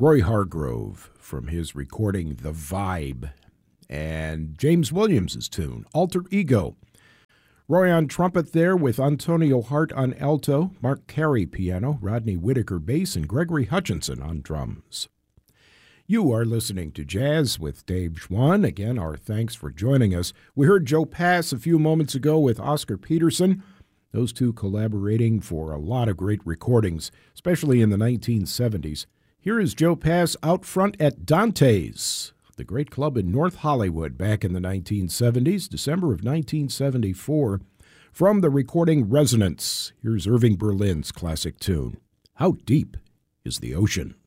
Roy Hargrove from his recording The Vibe, and James Williams' tune, Alter Ego. Roy on trumpet there with Antonio Hart on alto, Mark Carey piano, Rodney Whitaker bass, and Gregory Hutchinson on drums. You are listening to Jazz with Dave Schwann. Again, our thanks for joining us. We heard Joe Pass a few moments ago with Oscar Peterson, those two collaborating for a lot of great recordings, especially in the 1970s. Here is Joe Pass out front at Dante's, the great club in North Hollywood back in the 1970s, December of 1974. From the recording Resonance, here's Irving Berlin's classic tune, How Deep is the Ocean?